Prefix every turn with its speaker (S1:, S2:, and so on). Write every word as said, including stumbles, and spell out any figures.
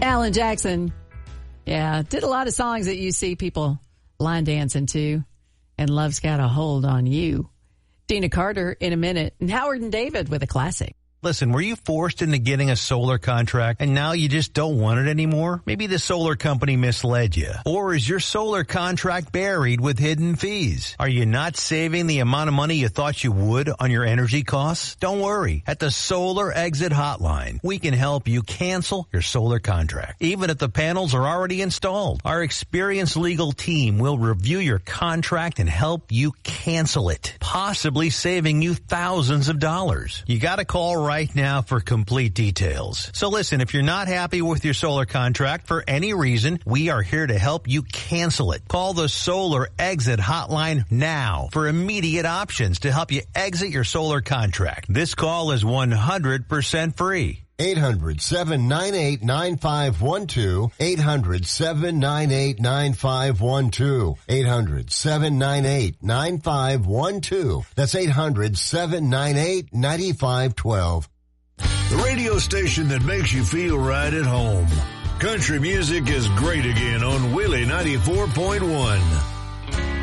S1: Alan Jackson. Yeah, did a lot of songs that you see people line dancing to. And Love's Got a Hold on You. Dina Carter in a minute. And Howard and David with a classic.
S2: Listen, were you forced into getting a solar contract and now you just don't want it anymore? Maybe the solar company misled you. Or is your solar contract buried with hidden fees? Are you not saving the amount of money you thought you would on your energy costs? Don't worry. At the Solar Exit Hotline, we can help you cancel your solar contract, even if the panels are already installed. Our experienced legal team will review your contract and help you cancel it, possibly saving you thousands of dollars. You gotta call right now for complete details. So listen, if you're not happy with your solar contract for any reason, we are here to help you cancel it. Call the Solar Exit Hotline now for immediate options to help you exit your solar contract. This call is one hundred percent free.
S3: eight hundred, seven nine eight, nine five one two. eight hundred, seven nine eight, nine five one two. eight hundred, seven nine eight, nine five one two. That's eight hundred, seven nine eight, nine five one two.
S4: The radio station that makes you feel right at home. Country music is great again on Willie ninety-four point one.